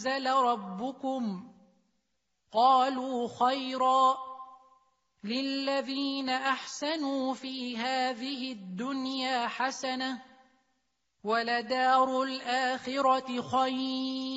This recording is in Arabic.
أنزل ربكم؟ قالوا خيرا. للذين أحسنوا في هذه الدنيا حسنة ولدار الآخرة خير